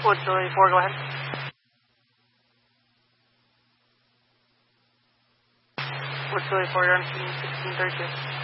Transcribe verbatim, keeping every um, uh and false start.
Wood two eighty-four, go ahead. Wood two eighty-four, you're on sixteen thirty-two.